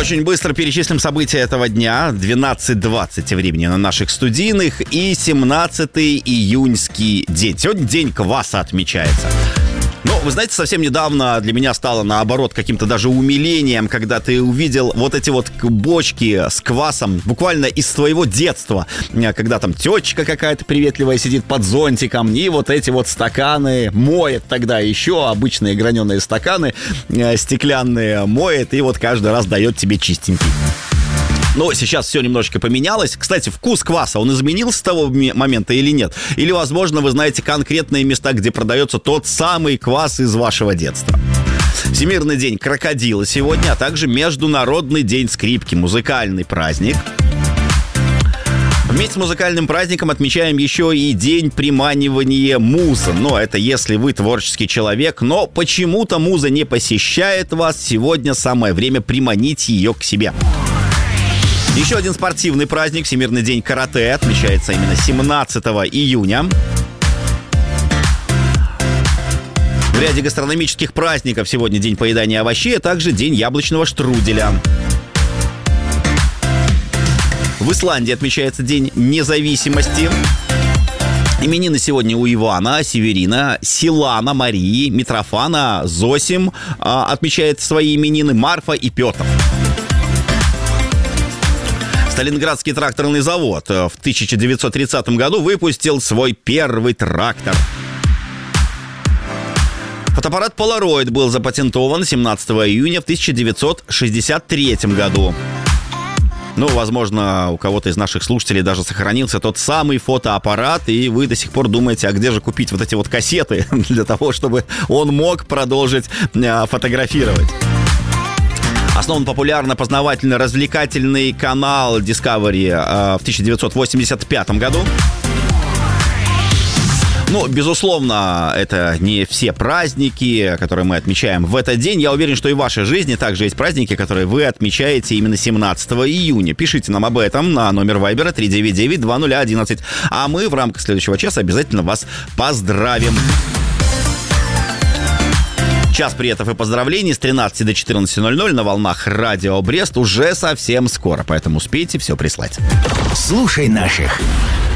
Очень быстро перечислим события этого дня. 12:20 времени на наших студийных и 17 июньский день. Сегодня день кваса отмечается. Но, вы знаете, совсем недавно для меня стало, наоборот, каким-то даже умилением, когда ты увидел вот эти вот бочки с квасом буквально из своего детства, когда там тетечка какая-то приветливая сидит под зонтиком, и вот эти вот стаканы моет тогда еще, обычные граненые стаканы стеклянные моет, и вот каждый раз дает тебе чистенький. Но сейчас все немножечко поменялось. Кстати, вкус кваса, он изменился с того момента или нет? Или, возможно, вы знаете конкретные места, где продается тот самый квас из вашего детства? Всемирный день крокодила сегодня, а также Международный день скрипки, музыкальный праздник. Вместе с музыкальным праздником отмечаем еще и день приманивания музы. Но это если вы творческий человек, но почему-то муза не посещает вас. Сегодня самое время приманить ее к себе. Еще один спортивный праздник, Всемирный день карате, отмечается именно 17 июня. В ряде гастрономических праздников сегодня день поедания овощей, а также день яблочного штруделя. В Исландии отмечается день независимости. Именины сегодня у Ивана, Северина, Силана, Марии, Митрофана, Зосим отмечает свои именины, Марфа и Петр. Сталинградский тракторный завод в 1930 году выпустил свой первый трактор. Фотоаппарат Polaroid был запатентован 17 июня в 1963 году. Ну, возможно, у кого-то из наших слушателей даже сохранился тот самый фотоаппарат, и вы до сих пор думаете, а где же купить вот эти вот кассеты для того, чтобы он мог продолжить фотографировать. Основан популярно-познавательно-развлекательный канал Discovery в 1985 году. Ну, безусловно, это не все праздники, которые мы отмечаем в этот день. Я уверен, что и в вашей жизни также есть праздники, которые вы отмечаете именно 17 июня. Пишите нам об этом на номер Вайбера 399-2011. А мы в рамках следующего часа обязательно вас поздравим. Час приветов и поздравлений с 13 до 14:00 на волнах Радио Брест уже совсем скоро, поэтому успейте все прислать. Слушай наших.